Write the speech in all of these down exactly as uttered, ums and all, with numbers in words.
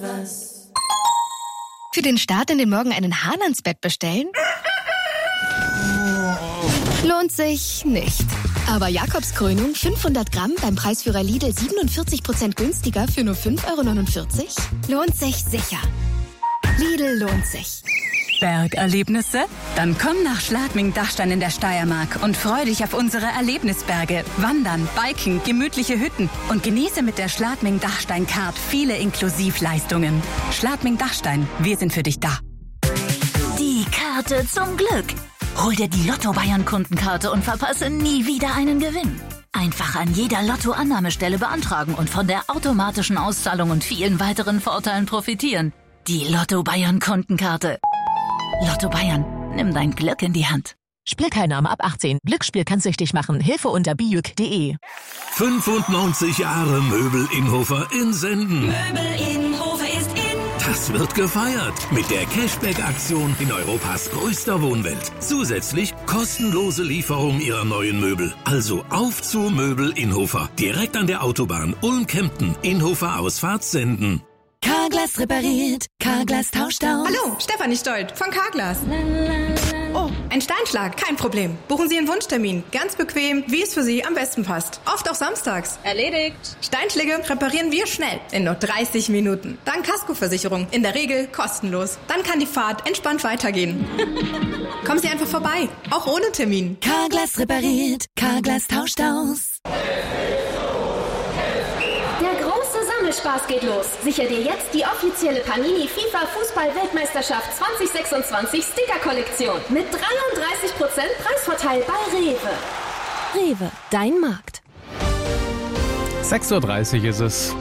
Was? Für den Start in den Morgen einen Hahn ans Bett bestellen? Lohnt sich nicht. Aber Jakobs Krönung fünfhundert Gramm beim Preisführer Lidl siebenundvierzig Prozent günstiger für nur fünf Euro neunundvierzig? Lohnt sich sicher. Lidl lohnt sich. Bergerlebnisse? Dann komm nach Schladming-Dachstein in der Steiermark und freu dich auf unsere Erlebnisberge. Wandern, Biken, gemütliche Hütten und genieße mit der Schladming-Dachstein-Card viele Inklusivleistungen. Schladming-Dachstein, wir sind für dich da. Die Karte zum Glück. Hol dir die Lotto-Bayern-Kundenkarte und verpasse nie wieder einen Gewinn. Einfach an jeder Lotto-Annahmestelle beantragen und von der automatischen Auszahlung und vielen weiteren Vorteilen profitieren. Die Lotto-Bayern-Kundenkarte. Lotto Bayern, nimm dein Glück in die Hand. Spielteilnahme ab achtzehn. Glücksspiel kann süchtig machen. Hilfe unter bijuk punkt de. fünfundneunzig Jahre Möbel Innhofer in Senden. Möbel Innhofer ist in. Das wird gefeiert mit der Cashback-Aktion in Europas größter Wohnwelt. Zusätzlich kostenlose Lieferung Ihrer neuen Möbel. Also auf zu Möbel Innhofer. Direkt an der Autobahn Ulm-Kempten. Innhofer Ausfahrt Senden. Carglass repariert, Carglass tauscht aus. Hallo, Stefanie Stolt von Carglass. Oh, ein Steinschlag, kein Problem. Buchen Sie Ihren Wunschtermin. Ganz bequem, wie es für Sie am besten passt. Oft auch samstags. Erledigt. Steinschläge reparieren wir schnell, in nur dreißig Minuten. Dann Kaskoversicherung, in der Regel kostenlos. Dann kann die Fahrt entspannt weitergehen. Kommen Sie einfach vorbei, auch ohne Termin. Carglass repariert, Carglass tauscht aus. Spaß geht los. Sicher dir jetzt die offizielle Panini FIFA Fußball-Weltmeisterschaft zwanzig sechsundzwanzig Sticker-Kollektion mit dreiunddreißig Prozent Preisvorteil bei Rewe. Rewe, dein Markt. sechs Uhr dreißig ist es.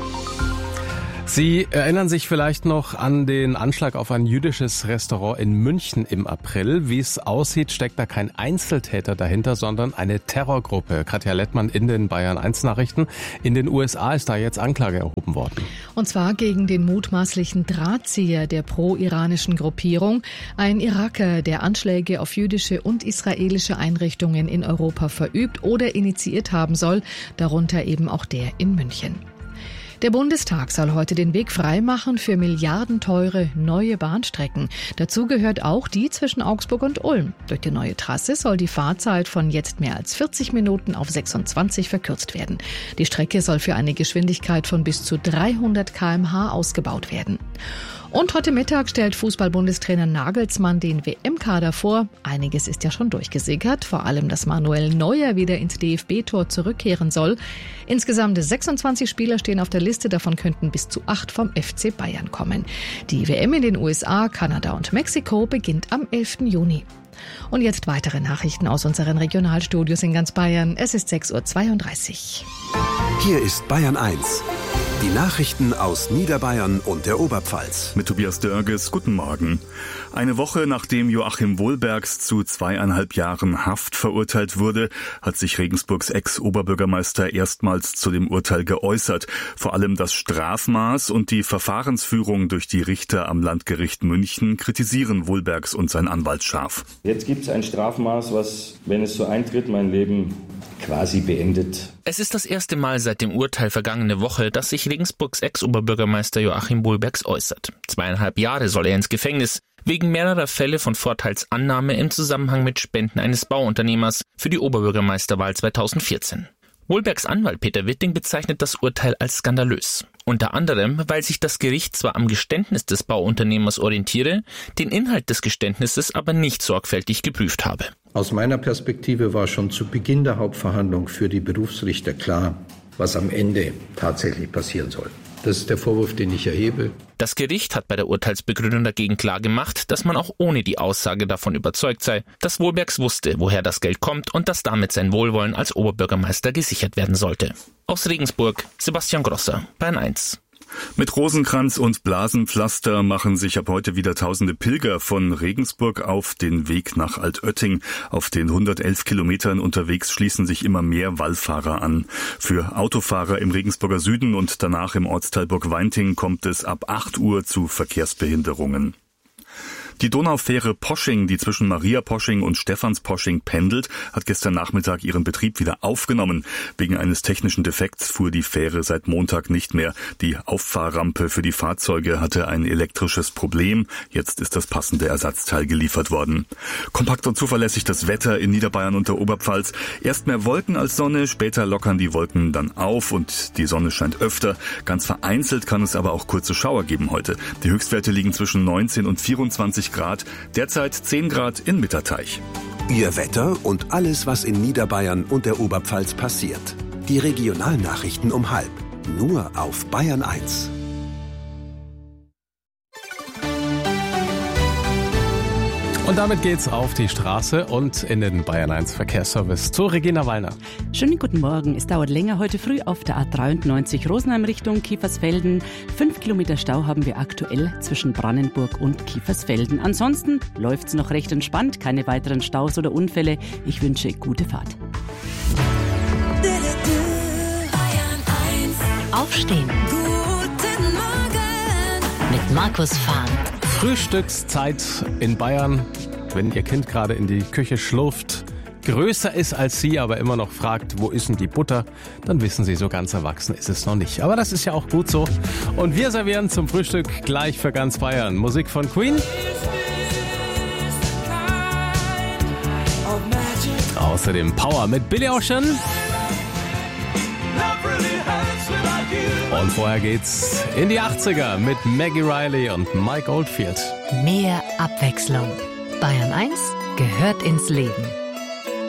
Sie erinnern sich vielleicht noch an den Anschlag auf ein jüdisches Restaurant in München im April. Wie es aussieht, steckt da kein Einzeltäter dahinter, sondern eine Terrorgruppe. Katja Lettmann in den Bayern eins Nachrichten. In den U S A ist da jetzt Anklage erhoben worden. Und zwar gegen den mutmaßlichen Drahtzieher der pro-iranischen Gruppierung, ein Iraker, der Anschläge auf jüdische und israelische Einrichtungen in Europa verübt oder initiiert haben soll, darunter eben auch der in München. Der Bundestag soll heute den Weg freimachen für milliardenteure neue Bahnstrecken. Dazu gehört auch die zwischen Augsburg und Ulm. Durch die neue Trasse soll die Fahrzeit von jetzt mehr als vierzig Minuten auf sechsundzwanzig verkürzt werden. Die Strecke soll für eine Geschwindigkeit von bis zu dreihundert Kilometer pro Stunde ausgebaut werden. Und heute Mittag stellt Fußball-Bundestrainer Nagelsmann den W M-Kader vor. Einiges ist ja schon durchgesickert, vor allem, dass Manuel Neuer wieder ins D F B-Tor zurückkehren soll. Insgesamt sechsundzwanzig Spieler stehen auf der Liste, davon könnten bis zu acht vom F C Bayern kommen. Die W M in den U S A, Kanada und Mexiko beginnt am elften Juni. Und jetzt weitere Nachrichten aus unseren Regionalstudios in ganz Bayern. Es ist sechs Uhr zweiunddreißig. Hier ist Bayern eins. Die Nachrichten aus Niederbayern und der Oberpfalz. Mit Tobias Dörges, guten Morgen. Eine Woche nachdem Joachim Wohlbergs zu zweieinhalb Jahren Haft verurteilt wurde, hat sich Regensburgs Ex-Oberbürgermeister erstmals zu dem Urteil geäußert. Vor allem das Strafmaß und die Verfahrensführung durch die Richter am Landgericht München kritisieren Wohlbergs und sein Anwalt scharf. Jetzt gibt es ein Strafmaß, was, wenn es so eintritt, mein Leben quasi beendet. Es ist das erste Mal seit dem Urteil vergangene Woche, dass sich Regensburgs Ex-Oberbürgermeister Joachim Wohlbergs äußert. Zweieinhalb Jahre soll er ins Gefängnis, wegen mehrerer Fälle von Vorteilsannahme im Zusammenhang mit Spenden eines Bauunternehmers für die Oberbürgermeisterwahl zweitausendvierzehn. Wohlbergs Anwalt Peter Witting bezeichnet das Urteil als skandalös. Unter anderem, weil sich das Gericht zwar am Geständnis des Bauunternehmers orientiere, den Inhalt des Geständnisses aber nicht sorgfältig geprüft habe. Aus meiner Perspektive war schon zu Beginn der Hauptverhandlung für die Berufsrichter klar, was am Ende tatsächlich passieren soll. Das ist der Vorwurf, den ich erhebe. Das Gericht hat bei der Urteilsbegründung dagegen klargemacht, dass man auch ohne die Aussage davon überzeugt sei, dass Wohlbergs wusste, woher das Geld kommt und dass damit sein Wohlwollen als Oberbürgermeister gesichert werden sollte. Aus Regensburg, Sebastian Grosser, Bayern eins. Mit Rosenkranz und Blasenpflaster machen sich ab heute wieder tausende Pilger von Regensburg auf den Weg nach Altötting. Auf den hundertelf Kilometern unterwegs schließen sich immer mehr Wallfahrer an. Für Autofahrer im Regensburger Süden und danach im Ortsteil Burgweinting kommt es ab acht Uhr zu Verkehrsbehinderungen. Die Donaufähre Posching, die zwischen Maria Posching und Stephans Posching pendelt, hat gestern Nachmittag ihren Betrieb wieder aufgenommen. Wegen eines technischen Defekts fuhr die Fähre seit Montag nicht mehr. Die Auffahrrampe für die Fahrzeuge hatte ein elektrisches Problem. Jetzt ist das passende Ersatzteil geliefert worden. Kompakt und zuverlässig das Wetter in Niederbayern und der Oberpfalz. Erst mehr Wolken als Sonne, später lockern die Wolken dann auf und die Sonne scheint öfter. Ganz vereinzelt kann es aber auch kurze Schauer geben heute. Die Höchstwerte liegen zwischen neunzehn und vierundzwanzig Grad, derzeit zehn Grad in Mitterteich. Ihr Wetter und alles, was in Niederbayern und der Oberpfalz passiert. Die Regionalnachrichten um halb. Nur auf Bayern eins. Und damit geht's auf die Straße und in den Bayern eins Verkehrsservice zu Regina Wallner. Schönen guten Morgen. Es dauert länger heute früh auf der A dreiundneunzig Rosenheim Richtung Kiefersfelden. Fünf Kilometer Stau haben wir aktuell zwischen Brannenburg und Kiefersfelden. Ansonsten läuft's noch recht entspannt. Keine weiteren Staus oder Unfälle. Ich wünsche gute Fahrt. Aufstehen. Guten Morgen. Mit Markus Fahn. Frühstückszeit in Bayern, wenn Ihr Kind gerade in die Küche schlurft, größer ist als Sie, aber immer noch fragt, wo ist denn die Butter, dann wissen Sie, so ganz erwachsen ist es noch nicht. Aber das ist ja auch gut so. Und wir servieren zum Frühstück gleich für ganz Bayern Musik von Queen. Außerdem Power mit Billy Ocean. Und vorher geht's in die achtziger mit Maggie Riley und Mike Oldfield. Mehr Abwechslung. Bayern eins gehört ins Leben.